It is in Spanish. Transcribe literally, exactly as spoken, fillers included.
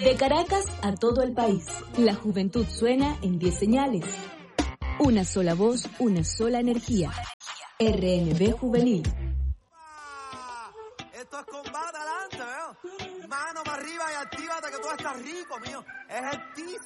De Caracas a todo el país, la juventud suena en diez señales. Una sola voz, una sola energía. R N B Juvenil. Esto es combate adelante, ¿veo? Mano para arriba y actívate que tú estás rico, mío. Es el